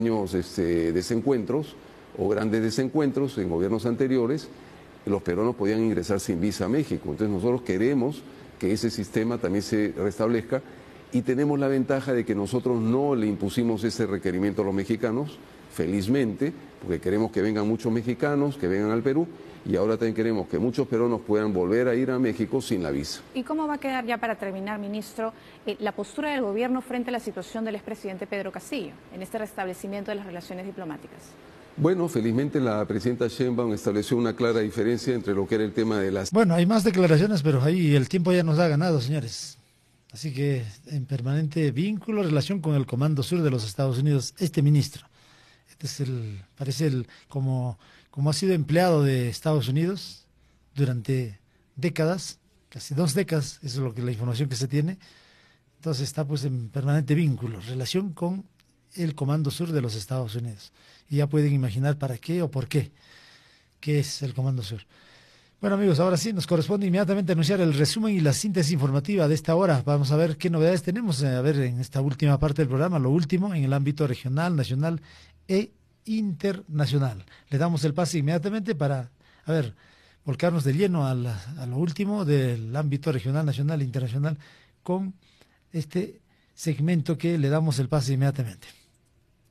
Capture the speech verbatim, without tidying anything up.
pequeños este, desencuentros o grandes desencuentros en gobiernos anteriores, los peruanos podían ingresar sin visa a México. Entonces nosotros queremos que ese sistema también se restablezca y tenemos la ventaja de que nosotros no le impusimos ese requerimiento a los mexicanos, felizmente, porque queremos que vengan muchos mexicanos, que vengan al Perú, y ahora también queremos que muchos peruanos puedan volver a ir a México sin la visa. ¿Y cómo va a quedar, ya para terminar, ministro, eh, la postura del gobierno frente a la situación del expresidente Pedro Castillo en este restablecimiento de las relaciones diplomáticas? Bueno, felizmente la presidenta Sheinbaum estableció una clara diferencia entre lo que era el tema de las... Bueno, hay más declaraciones, pero ahí el tiempo ya nos ha ganado, señores. Así que en permanente vínculo, relación con el Comando Sur de los Estados Unidos, este ministro. Este es el, parece el, como, como ha sido empleado de Estados Unidos durante décadas, casi dos décadas, eso es lo que la información que se tiene. Entonces está pues en permanente vínculo, relación con el Comando Sur de los Estados Unidos. Y ya pueden imaginar para qué o por qué, qué es el Comando Sur. Bueno, amigos, ahora sí nos corresponde inmediatamente anunciar el resumen y la síntesis informativa de esta hora. Vamos a ver qué novedades tenemos, a ver en esta última parte del programa, lo último en el ámbito regional, nacional e internacional. Le damos el pase inmediatamente para, a ver, volcarnos de lleno a, la, a lo último del ámbito regional, nacional e internacional con este segmento que le damos el pase inmediatamente.